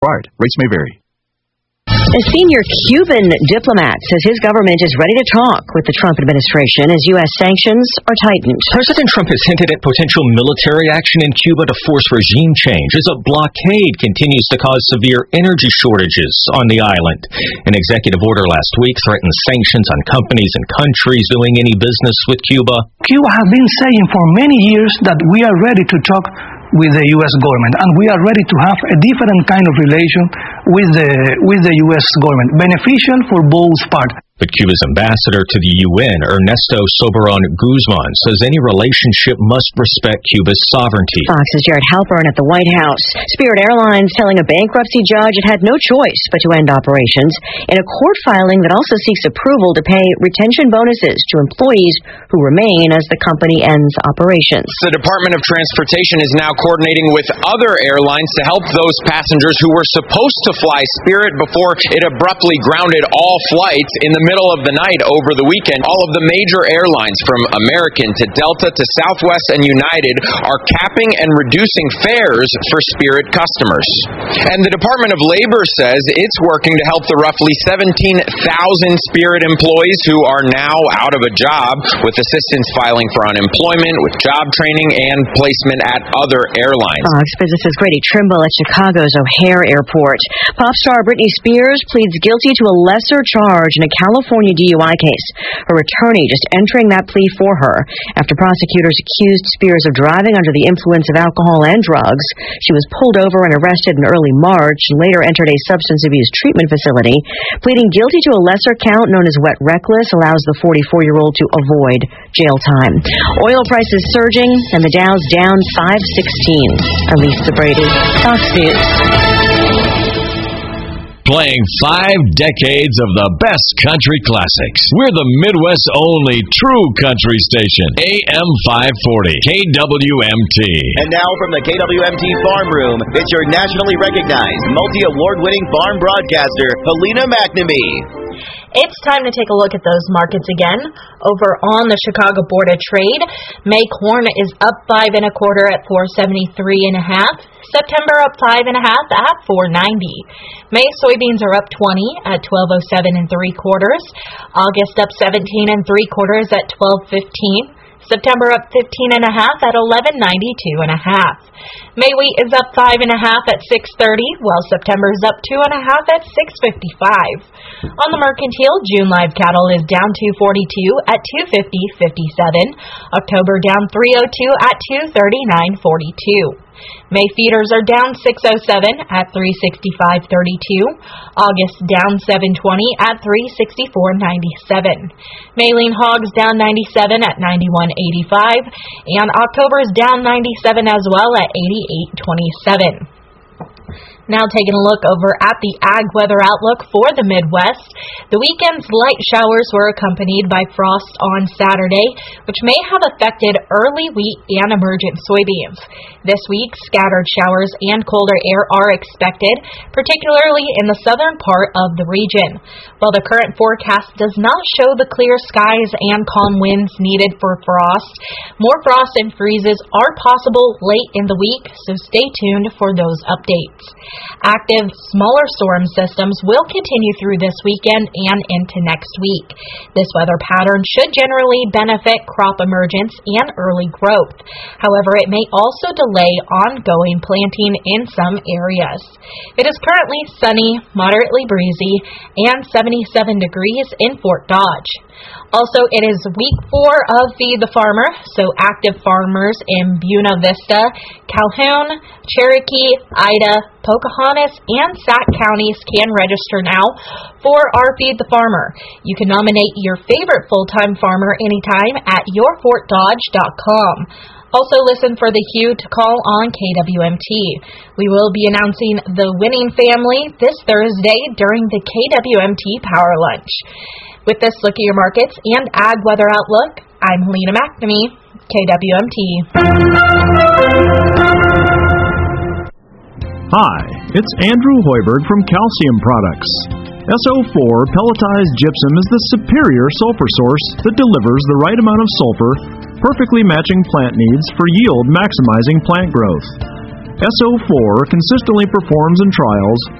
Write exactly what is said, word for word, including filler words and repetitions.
Required. Rates may vary. A senior Cuban diplomat says his government is ready to talk with the Trump administration as U S sanctions are tightened. President Trump has hinted at potential military action in Cuba to force regime change as a blockade continues to cause severe energy shortages on the island. An executive order last week threatened sanctions on companies and countries doing any business with Cuba. Cuba has been saying for many years that we are ready to talk with the U S government, and we are ready to have a different kind of relation with the with the U S government, beneficial for both parties. But Cuba's ambassador to the U N, Ernesto Soberon Guzman, says any relationship must respect Cuba's sovereignty. Fox's Jared Halpern at the White House. Spirit Airlines telling a bankruptcy judge it had no choice but to end operations in a court filing that also seeks approval to pay retention bonuses to employees who remain as the company ends operations. The Department of Transportation is now coordinating with other airlines to help those passengers who were supposed to fly Spirit before it abruptly grounded all flights in the middle of the night over the weekend. All of the major airlines from American to Delta to Southwest and United are capping and reducing fares for Spirit customers. And the Department of Labor says it's working to help the roughly seventeen thousand Spirit employees who are now out of a job, with assistance filing for unemployment, with job training, and placement at other airlines. Fox Business's Grady Trimble at Chicago's O'Hare Airport. Pop star Britney Spears pleads guilty to a lesser charge in a California D U I case. Her attorney just entering that plea for her after prosecutors accused Spears of driving under the influence of alcohol and drugs. She was pulled over and arrested in early March and later entered a substance abuse treatment facility. Pleading guilty to a lesser count known as wet reckless allows the forty-four-year-old to avoid jail time. Oil prices surging and the Dow's down five sixteen. Elisa Brady, Fox News. Playing five decades of the best country classics. We're the Midwest's only true country station. A M five forty, K W M T. And now from the K W M T Farm Room, it's your nationally recognized, multi-award-winning farm broadcaster, Helena McNamee. It's time to take a look at those markets again. Over on the Chicago Board of Trade, May corn is up five and a quarter at four seventy-three and a half. September up five and a half at four ninety. May soybeans are up twenty at twelve oh seven and three quarters. August up seventeen and three quarters at twelve fifteen. September up fifteen and a half at eleven ninety-two and a half. May wheat is up five and a half at six thirty, while September is up two and a half at six fifty-five. On the mercantile, June live cattle is down two forty-two at two fifty fifty-seven. October down three oh two at two thirty-nine forty-two. May feeders are down six oh seven at three sixty-five thirty-two. August down seven twenty at three sixty-four ninety-seven. May lean hogs down ninety-seven at ninety-one eighty-five, and October is down ninety-seven as well at eighty-eight twenty-seven. Now taking a look over at the ag weather outlook for the Midwest. The weekend's light showers were accompanied by frost on Saturday, which may have affected early wheat and emergent soybeans. This week, scattered showers and colder air are expected, particularly in the southern part of the region. While the current forecast does not show the clear skies and calm winds needed for frost, more frost and freezes are possible late in the week, so stay tuned for those updates. Active, smaller storm systems will continue through this weekend and into next week. This weather pattern should generally benefit crop emergence and early growth. However, it may also delay ongoing planting in some areas. It is currently sunny, moderately breezy, and seventy-seven degrees in Fort Dodge. Also, it is week four of Feed the Farmer, so active farmers in Buena Vista, Calhoun, Cherokee, Ida, Pocahontas, and Sac counties can register now for our Feed the Farmer. You can nominate your favorite full-time farmer anytime at your fort dodge dot com. Also listen for the cue to call on K W M T. We will be announcing the winning family this Thursday during the K W M T Power Lunch. With this look at your markets and ag weather outlook, I'm Helena McNamee, K W M T. Hi, it's Andrew Hoiberg from Calcium Products. S O four pelletized gypsum is the superior sulfur source that delivers the right amount of sulfur, perfectly matching plant needs for yield maximizing plant growth. S O four consistently performs in trials